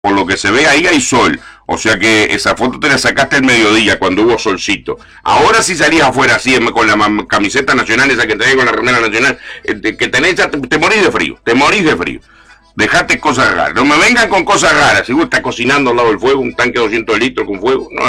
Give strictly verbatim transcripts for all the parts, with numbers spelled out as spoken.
por lo que se ve ahí hay sol. O sea que esa foto te la sacaste al mediodía cuando hubo solcito. Ahora si salías afuera así con la camiseta nacional esa que tenés con la remera nacional, eh, que tenés, te, te morís de frío, te morís de frío. Dejate cosas raras. No me vengan con cosas raras. Si vos estás cocinando al lado del fuego, un tanque de doscientos litros con fuego, no,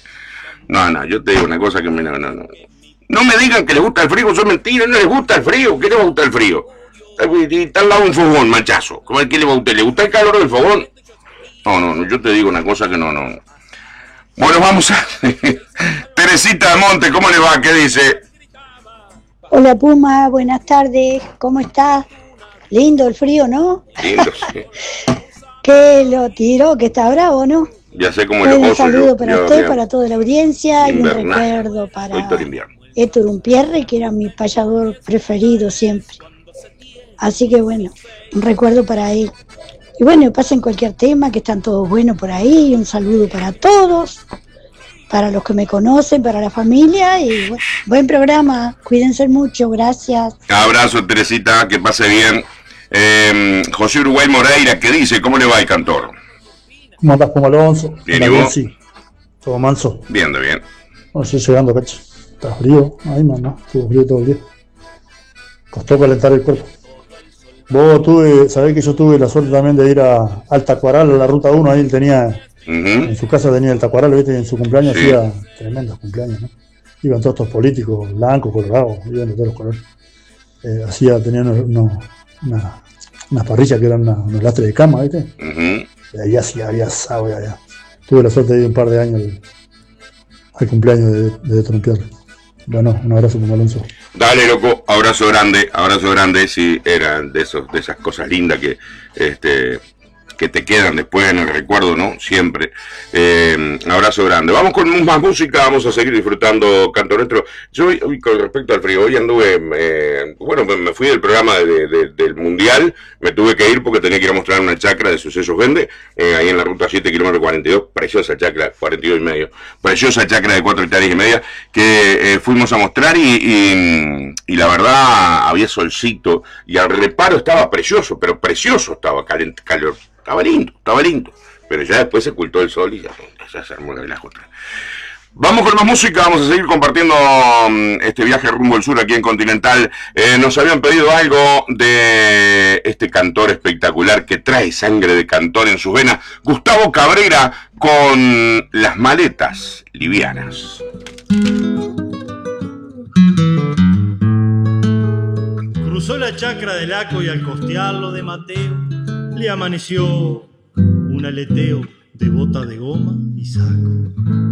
no, no, yo te digo una cosa que me... No, no, no. No me digan que les gusta el frío, eso es mentira, no les gusta el frío. ¿Qué les gusta el frío? Está al lado de un fogón, manchazo. ¿Qué le va a usted? ¿Le gusta el calor del fogón? No, no, no, yo te digo una cosa que no, no. Bueno, vamos a... Teresita de Monte, ¿cómo le va? ¿Qué dice? Hola Puma, buenas tardes, ¿cómo estás? Lindo el frío, ¿no? Lindo, sí. Que lo tiró, que está bravo, ¿no? Ya sé cómo bueno, lo un saludo yo, para yo, usted, yo, para toda la audiencia invernal. Y un recuerdo para invierno. Héctor Umpierre, que era mi payador preferido siempre. Así que bueno, un recuerdo para él. Y bueno, pasen cualquier tema, que están todos buenos por ahí. Un saludo para todos, para los que me conocen, para la familia. Y bueno, buen programa, cuídense mucho, gracias. Abrazo, Teresita, que pase bien. Eh, José Uruguay Moreira, ¿qué dice? ¿Cómo le va el cantor? ¿Cómo andás, Puma Alonso? Bien, ¿y vos? Sí. Todo manso. Bien, de bien. Bueno, estoy llegando, cacho. Está frío. Ay, mamá, estuvo frío todo el día. Costó calentar el cuerpo. Vos tuve, sabés que yo tuve la suerte también de ir a, al Tacuaral, a la ruta uno, ahí él tenía, uh-huh. En su casa tenía el Tacuaral, ¿viste? Y en su cumpleaños sí. Hacía tremendos cumpleaños, ¿no? Iban todos estos políticos, blancos, colorados, iban de todos los colores. Eh, hacía, tenían unos, una, unas parrillas que eran una, unos lastres de cama, ¿viste? Uh-huh. Y ahí hacía, había asado, allá. Tuve la suerte de ir un par de años al, al cumpleaños de, de Trompier. Bueno, un abrazo como Alonso. Dale, loco, abrazo grande, abrazo grande, sí, eran de esos, de esas cosas lindas que, este, que te quedan después en el recuerdo, ¿no? Siempre. Eh, abrazo grande. Vamos con más música, vamos a seguir disfrutando Canto Nuestro. Yo, hoy, con respecto al frío, hoy anduve, eh, bueno, me fui del programa de, de, del Mundial, me tuve que ir porque tenía que ir a mostrar una chacra de Sucesos Vende, eh, ahí en la ruta siete, kilómetro cuarenta y dos, preciosa chacra, cuarenta y dos y medio, preciosa chacra de cuatro hectáreas y media, que eh, fuimos a mostrar y, y, y la verdad había solcito y al reparo estaba precioso, pero precioso estaba, calent, calor. Estaba lindo, estaba lindo. Pero ya después se ocultó el sol y ya, ya se armó la otra. Vamos con más música, vamos a seguir compartiendo um, este viaje rumbo al sur aquí en Continental. Eh, nos habían pedido algo de este cantor espectacular que trae sangre de cantor en sus venas, Gustavo Cabrera, con Las Maletas Livianas. Cruzó la chacra del Aco y al costearlo de Mateo le amaneció un aleteo de bota de goma y saco.